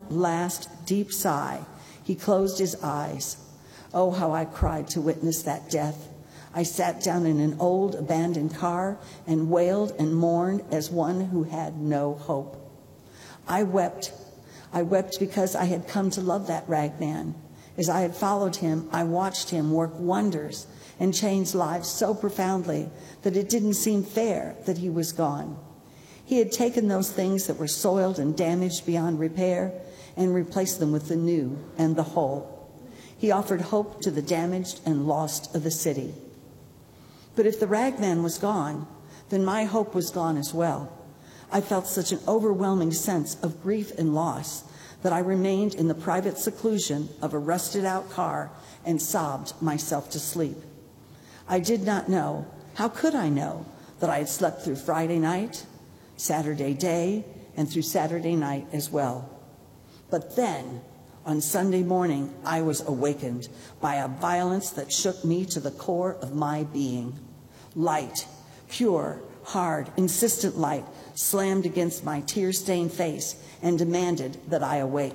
last deep sigh, he closed his eyes. Oh, how I cried to witness that death. I sat down in an old abandoned car and wailed and mourned as one who had no hope. I wept. I wept because I had come to love that ragman. As I had followed him, I watched him work wonders and change lives so profoundly that it didn't seem fair that he was gone. He had taken those things that were soiled and damaged beyond repair and replaced them with the new and the whole. He offered hope to the damaged and lost of the city. But if the ragman was gone, then my hope was gone as well. I felt such an overwhelming sense of grief and loss that I remained in the private seclusion of a rusted-out car and sobbed myself to sleep. I did not know, how could I know, that I had slept through Friday night, Saturday day, and through Saturday night as well. But then, on Sunday morning, I was awakened by a violence that shook me to the core of my being. Light, pure, hard, insistent light slammed against my tear-stained face and demanded that I awake.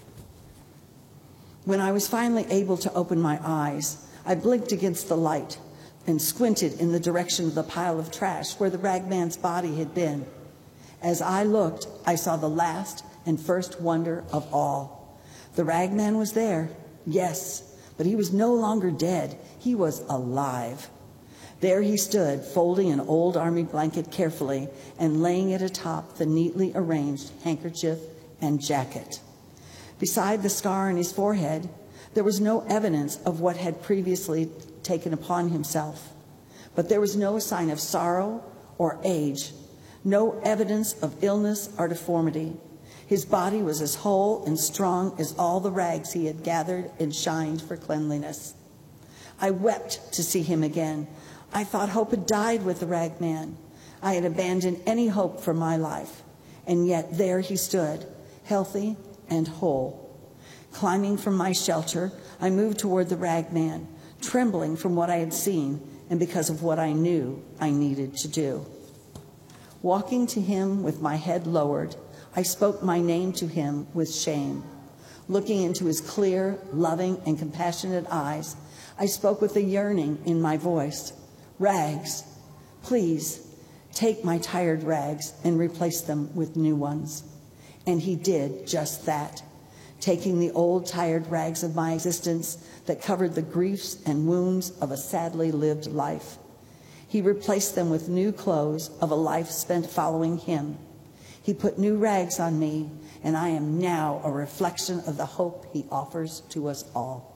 When I was finally able to open my eyes, I blinked against the light and squinted in the direction of the pile of trash where the ragman's body had been. As I looked, I saw the last and first wonder of all. The ragman was there, yes, but he was no longer dead. He was alive. There he stood, folding an old army blanket carefully and laying it atop the neatly arranged handkerchief and jacket. Beside the scar on his forehead, there was no evidence of what had previously taken upon himself. But there was no sign of sorrow or age, no evidence of illness or deformity. His body was as whole and strong as all the rags he had gathered and shined for cleanliness. I wept to see him again. I thought hope had died with the ragman. I had abandoned any hope for my life. And yet there he stood, healthy and whole. Climbing from my shelter, I moved toward the ragman, trembling from what I had seen and because of what I knew I needed to do. Walking to him with my head lowered, I spoke my name to him with shame. Looking into his clear, loving, and compassionate eyes, I spoke with a yearning in my voice. Rags, please take my tired rags and replace them with new ones. And he did just that, taking the old tired rags of my existence that covered the griefs and wounds of a sadly lived life. He replaced them with new clothes of a life spent following him. He put new rags on me, and I am now a reflection of the hope he offers to us all.